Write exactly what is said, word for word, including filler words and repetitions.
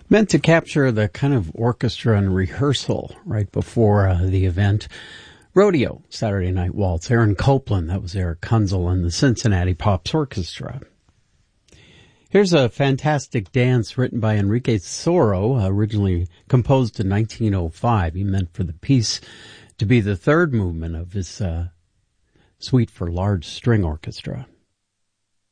Meant to capture the kind of orchestra and rehearsal right before uh, the event. Rodeo, Saturday Night Waltz. Aaron Copland, that was Eric Kunzel and the Cincinnati Pops Orchestra. Here's a fantastic dance written by Enrique Soro, originally composed in nineteen oh five. He meant for the piece to be the third movement of his uh, Suite for Large String Orchestra.